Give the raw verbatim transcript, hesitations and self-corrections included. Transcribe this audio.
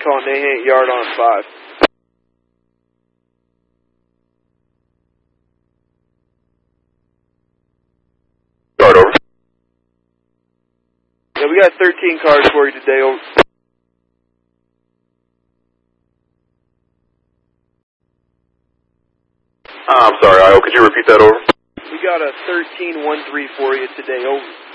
call Nahant Yard on five. Yard over. Yeah, we got thirteen cars for you today. Over. I'm sorry, Io. Could you repeat that over? We got a thirteen one three for you today. Over.